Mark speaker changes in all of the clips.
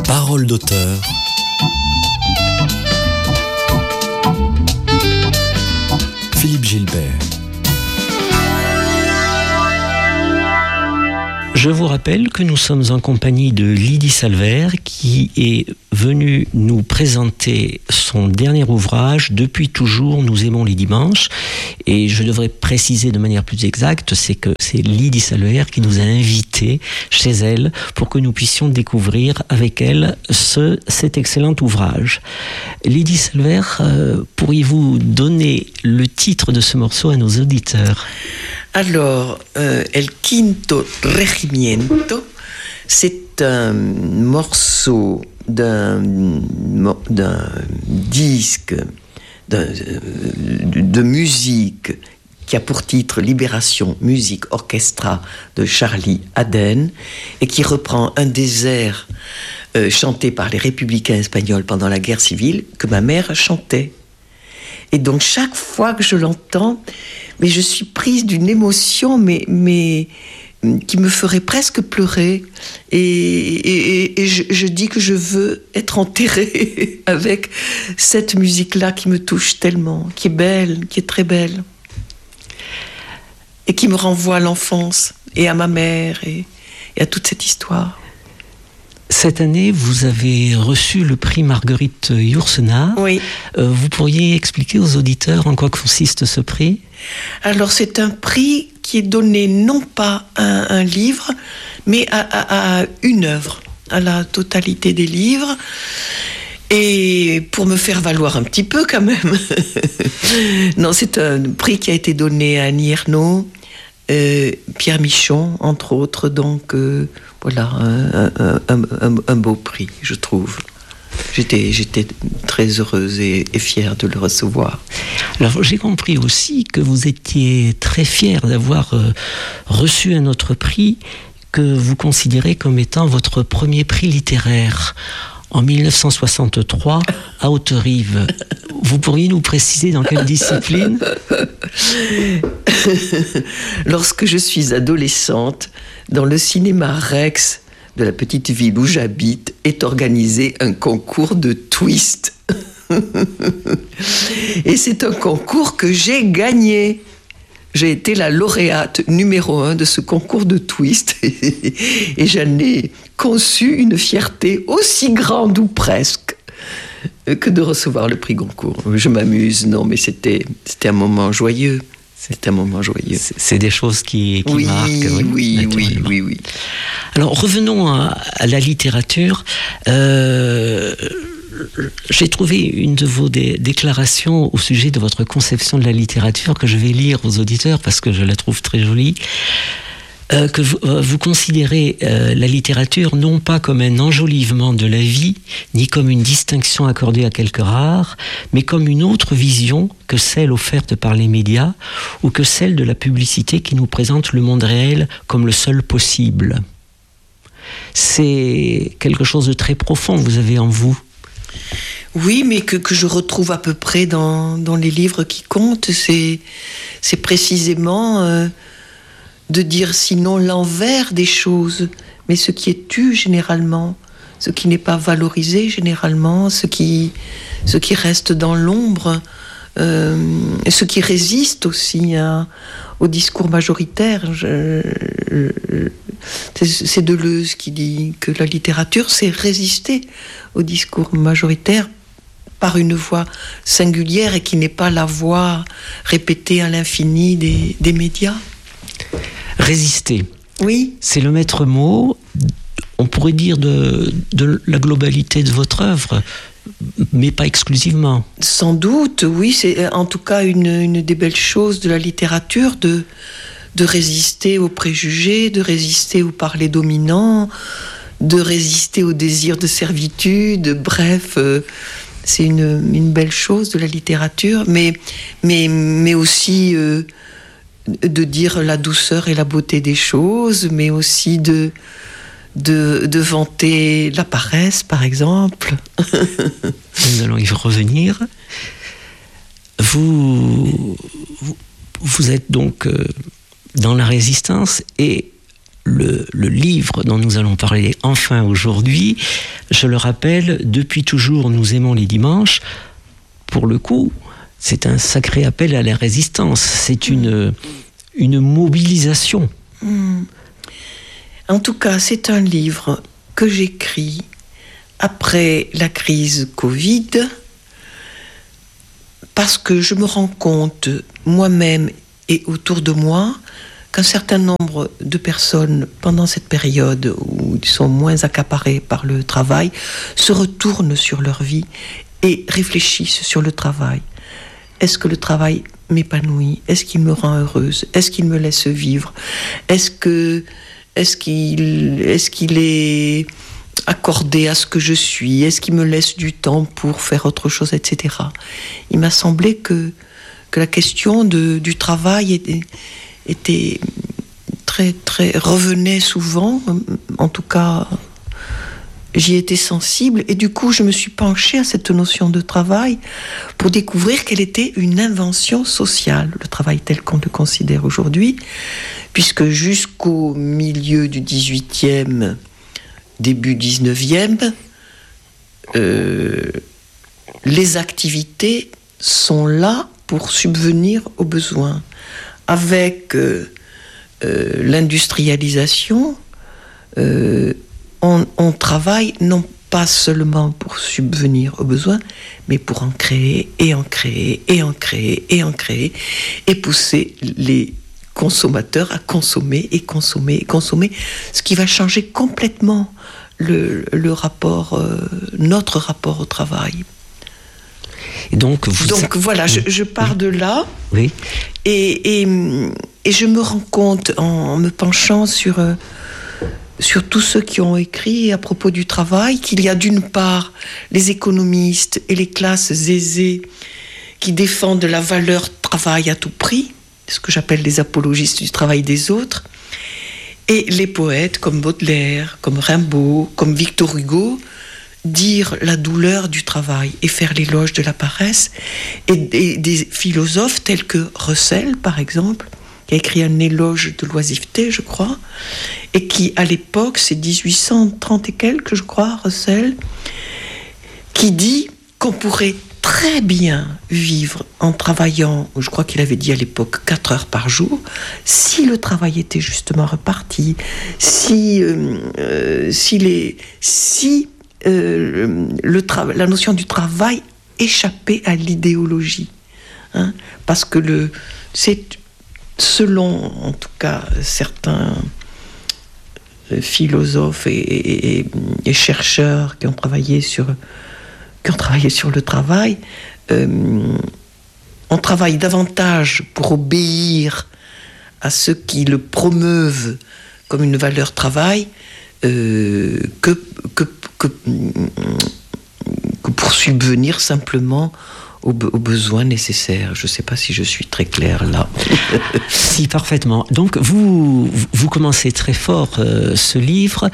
Speaker 1: Parole d'auteur. Philippe Gilbert.
Speaker 2: Je vous rappelle que nous sommes en compagnie de Lydie Salvert qui est venue nous présenter son dernier ouvrage, Depuis toujours, nous aimons les dimanches. Et je devrais préciser de manière plus exacte, c'est que c'est Lydie Salvert qui nous a invités chez elle pour que nous puissions découvrir avec elle cet excellent ouvrage. Lydie Salvert, pourriez-vous donner le titre de ce morceau à nos auditeurs ?
Speaker 3: Alors, El Quinto Regimiento, c'est un morceau d'un disque de musique qui a pour titre Libération, musique orchestra de Charlie Aden et qui reprend un des airs chantés par les républicains espagnols pendant la guerre civile que ma mère chantait. Et donc chaque fois que je l'entends, mais je suis prise d'une émotion, mais qui me ferait presque pleurer. Et je dis que je veux être enterrée avec cette musique-là qui me touche tellement, qui est belle, qui est très belle. Et qui me renvoie à l'enfance, et à ma mère, et à toute cette histoire.
Speaker 2: Cette année, vous avez reçu le prix Marguerite Yourcenar.
Speaker 3: Oui.
Speaker 2: Vous pourriez expliquer aux auditeurs en quoi consiste ce prix ?
Speaker 3: Alors, c'est un prix qui est donné non pas à un livre, mais à une œuvre, à la totalité des livres. Et pour me faire valoir un petit peu quand même. Non, c'est un prix qui a été donné à Annie Ernaux, Pierre Michon, entre autres, donc voilà, un beau prix, je trouve. J'étais très heureuse et fière de le recevoir.
Speaker 2: Alors, j'ai compris aussi que vous étiez très fière d'avoir reçu un autre prix que vous considérez comme étant votre premier prix littéraire. En 1963, à Haute-Rive. Vous pourriez nous préciser dans quelle discipline ?
Speaker 3: Lorsque je suis adolescente, dans le cinéma Rex de la petite ville où j'habite, est organisé un concours de twist. Et c'est un concours que j'ai gagné. J'ai été la lauréate numéro 1 de ce concours de twist et j'en ai conçu une fierté aussi grande ou presque que de recevoir le prix Goncourt. Je m'amuse, non, mais c'était un moment joyeux. C'était un moment joyeux.
Speaker 2: C'est des choses qui marquent.
Speaker 3: Oui.
Speaker 2: Alors revenons à la littérature. J'ai trouvé une de vos déclarations au sujet de votre conception de la littérature que je vais lire aux auditeurs parce que je la trouve très jolie. Que vous considérez la littérature non pas comme un enjolivement de la vie, ni comme une distinction accordée à quelques rares, mais comme une autre vision que celle offerte par les médias ou que celle de la publicité qui nous présente le monde réel comme le seul possible. C'est quelque chose de très profond, vous avez en vous.
Speaker 3: Oui, mais que je retrouve à peu près dans les livres qui comptent, c'est précisément de dire sinon l'envers des choses, mais ce qui est tu généralement, ce qui n'est pas valorisé généralement, ce qui reste dans l'ombre, ce qui résiste aussi au discours majoritaire. C'est Deleuze qui dit que la littérature, c'est résister au discours majoritaire par une voix singulière et qui n'est pas la voix répétée à l'infini des médias.
Speaker 2: Résister.
Speaker 3: Oui.
Speaker 2: C'est le maître mot, on pourrait dire, de la globalité de votre œuvre, mais pas exclusivement.
Speaker 3: Sans doute, oui. C'est en tout cas une des belles choses de la littérature, de résister aux préjugés, de résister aux parlers dominants, de résister au désir de servitude. Bref, c'est une belle chose de la littérature, mais aussi de dire la douceur et la beauté des choses, mais aussi de vanter la paresse, par exemple.
Speaker 2: Nous allons y revenir. Vous êtes donc dans la résistance et le livre dont nous allons parler enfin aujourd'hui, je le rappelle, Depuis toujours, nous aimons les dimanches. Pour le coup, c'est un sacré appel à la résistance. C'est une mobilisation.
Speaker 3: En tout cas, c'est un livre que j'écris après la crise Covid, parce que je me rends compte, moi-même et autour de moi, qu'un certain nombre de personnes, pendant cette période où ils sont moins accaparés par le travail, se retournent sur leur vie et réfléchissent sur le travail. Est-ce que le travail m'épanouit? Est-ce qu'il me rend heureuse? Est-ce qu'il me laisse vivre? Est-ce qu'il est accordé à ce que je suis? Est-ce qu'il me laisse du temps pour faire autre chose, etc. Il m'a semblé que la question du travail était très, très, revenait souvent, en tout cas, j'y étais sensible, et du coup, je me suis penchée à cette notion de travail pour découvrir qu'elle était une invention sociale, le travail tel qu'on le considère aujourd'hui, puisque jusqu'au milieu du 18e, début 19e, les activités sont là pour subvenir aux besoins. Avec l'industrialisation, on travaille non pas seulement pour subvenir aux besoins, mais pour en créer, et en créer, et en créer, et en créer, et pousser les consommateurs à consommer, et consommer, et consommer, ce qui va changer complètement le rapport, notre rapport au travail.
Speaker 2: Et donc
Speaker 3: voilà, je pars de là,
Speaker 2: oui.
Speaker 3: et je me rends compte, en me penchant sur tous ceux qui ont écrit à propos du travail, qu'il y a d'une part les économistes et les classes aisées qui défendent la valeur travail à tout prix, ce que j'appelle les apologistes du travail des autres, et les poètes comme Baudelaire, comme Rimbaud, comme Victor Hugo, dire la douleur du travail et faire l'éloge de la paresse, et des philosophes tels que Russell, par exemple, qui a écrit un éloge de l'oisiveté, je crois, et qui, à l'époque, c'est 1830 et quelques, je crois, Russell, qui dit qu'on pourrait très bien vivre en travaillant, je crois qu'il avait dit à l'époque 4 heures par jour, si le travail était justement reparti, la notion du travail échappait à l'idéologie, hein, parce que c'est selon en tout cas certains philosophes et chercheurs qui ont travaillé sur le travail, on travaille davantage pour obéir à ceux qui le promeuvent comme une valeur travail que pour subvenir simplement aux besoins nécessaires. Je ne sais pas si je suis très claire là.
Speaker 2: Si, parfaitement. Donc, vous commencez très fort ce livre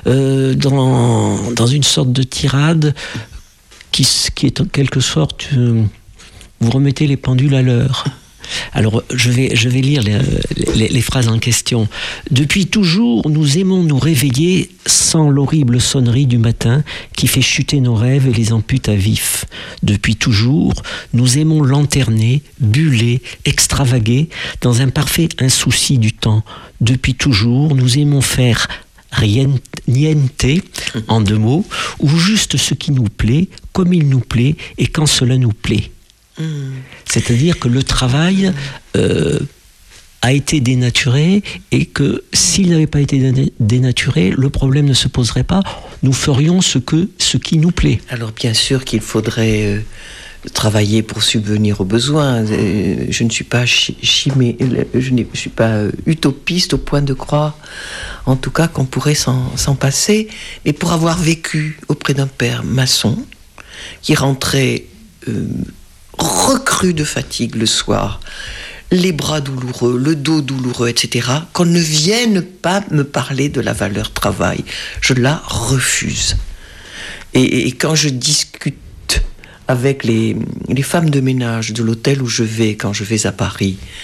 Speaker 2: dans une sorte de tirade qui est en quelque sorte... vous remettez les pendules à l'heure. Alors, je vais lire les phrases en question. Depuis toujours, nous aimons nous réveiller sans l'horrible sonnerie du matin qui fait chuter nos rêves et les ampute à vif. Depuis toujours, nous aimons lanterner, buller, extravaguer dans un parfait insouci du temps. Depuis toujours, nous aimons faire niente, en 2 mots, ou juste ce qui nous plaît, comme il nous plaît et quand cela nous plaît. C'est-à-dire que le travail a été dénaturé et que s'il n'avait pas été dénaturé, le problème ne se poserait pas. Nous ferions ce qui nous plaît.
Speaker 3: Alors bien sûr qu'il faudrait travailler pour subvenir aux besoins. Je ne suis pas je ne suis pas utopiste au point de croire, en tout cas, qu'on pourrait s'en passer. Mais pour avoir vécu auprès d'un père maçon qui rentrait recru de fatigue le soir, les bras douloureux, le dos douloureux, etc., qu'on ne vienne pas me parler de la valeur travail. Je la refuse. Et quand je discute avec les femmes de ménage de l'hôtel où je vais, quand je vais à Paris,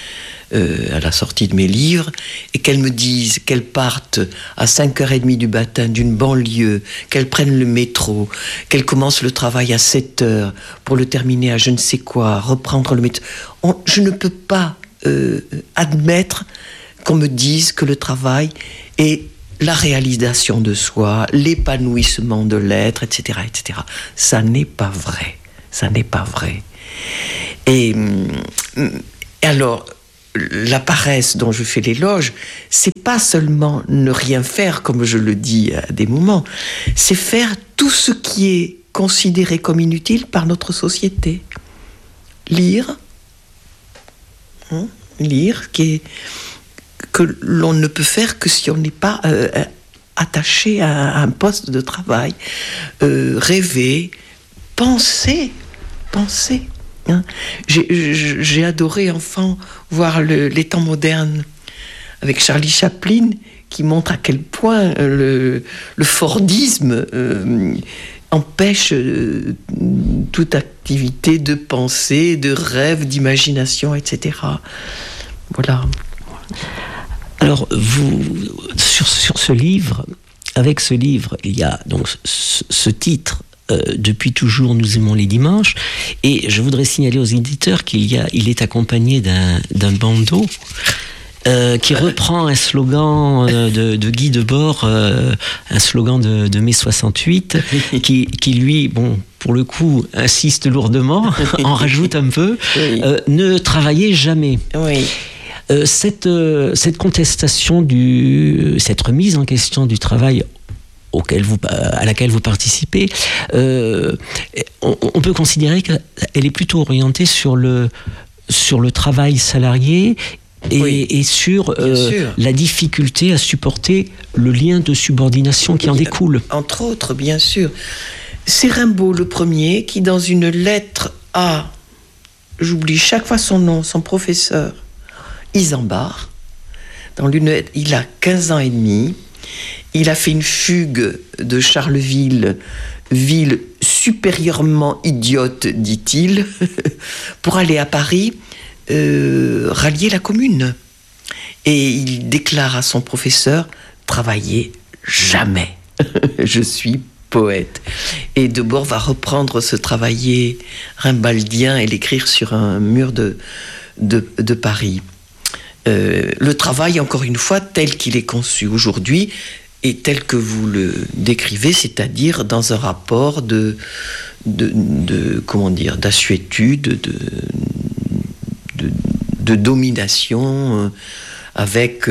Speaker 3: à la sortie de mes livres, et qu'elles me disent qu'elles partent à 5h30 du matin d'une banlieue, qu'elles prennent le métro, qu'elles commencent le travail à 7h pour le terminer à je ne sais quoi, reprendre le métro. Je ne peux pas admettre qu'on me dise que le travail est la réalisation de soi, l'épanouissement de l'être, etc., etc. Ça n'est pas vrai. Ça n'est pas vrai. Et alors, la paresse dont je fais l'éloge, c'est pas seulement ne rien faire, comme je le dis à des moments, c'est faire tout ce qui est considéré comme inutile par notre société. Lire, que l'on ne peut faire que si on n'est pas attaché à un poste de travail, rêver, penser. Hein. J'ai adoré, enfant, voir les temps modernes avec Charlie Chaplin, qui montre à quel point le Fordisme empêche toute activité de pensée, de rêve, d'imagination, etc. Voilà.
Speaker 2: Alors, sur ce livre, avec ce livre, il y a donc ce titre, Depuis toujours, nous aimons les dimanches, et je voudrais signaler aux éditeurs qu'il est accompagné d'un bandeau qui reprend un slogan de Guy Debord, un slogan de mai 68, qui lui, bon, pour le coup, insiste lourdement, en rajoute un peu, ne travaillez jamais.
Speaker 3: Oui.
Speaker 2: Cette contestation, cette remise en question du travail à laquelle vous participez, on peut considérer qu'elle est plutôt orientée sur le travail salarié et sur la difficulté à supporter le lien de subordination qui en découle.
Speaker 3: Entre autres, bien sûr. C'est Rimbaud le premier qui, dans une lettre à, j'oublie chaque fois son nom, son professeur, Isambard, il a 15 ans et demi, il a fait une fugue de Charleville, ville supérieurement idiote, dit-il, pour aller à Paris, rallier la commune. Et il déclare à son professeur, travaillez jamais, je suis poète. Et Debord va reprendre ce travailler rimbaldien et l'écrire sur un mur de Paris. Le travail, encore une fois, tel qu'il est conçu aujourd'hui, et tel que vous le décrivez, c'est-à-dire dans un rapport de d'assuétude, de domination, avec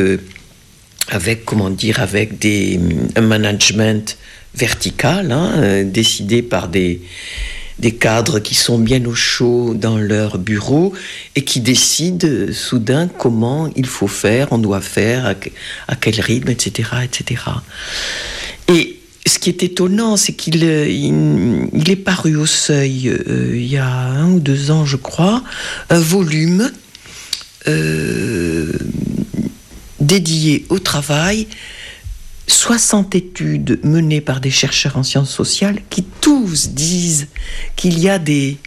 Speaker 3: un management vertical, décidé par des cadres qui sont bien au chaud dans leur bureau et qui décident soudain comment il faut faire, on doit faire, à quel rythme, etc., etc. Et ce qui est étonnant, c'est qu'il est paru au Seuil, il y a 1 ou 2 ans, je crois, un volume dédié au travail, 60 études menées par des chercheurs en sciences sociales qui tous disent qu'il y a des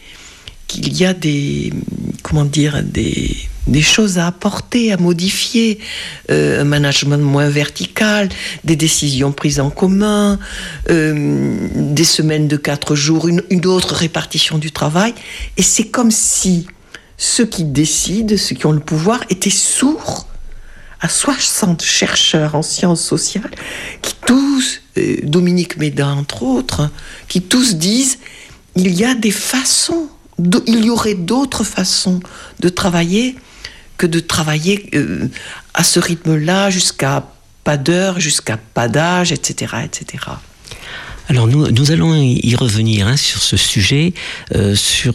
Speaker 3: choses à apporter, à modifier, un management moins vertical, des décisions prises en commun, des semaines de 4 jours, une autre répartition du travail. Et c'est comme si ceux qui décident, ceux qui ont le pouvoir, étaient sourds à 60 chercheurs en sciences sociales qui tous, Dominique Méda entre autres, qui tous disent il y a des façons, il y aurait d'autres façons de travailler que de travailler à ce rythme-là jusqu'à pas d'heure, jusqu'à pas d'âge, etc., etc.
Speaker 2: Alors nous allons y revenir sur ce sujet, sur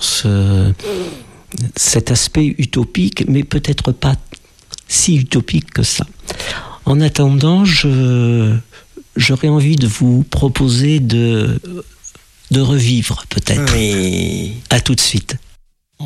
Speaker 2: cet aspect utopique, mais peut-être pas si utopique que ça. En attendant, j'aurais envie de vous proposer de revivre peut-être.
Speaker 3: Oui.
Speaker 2: À tout de suite.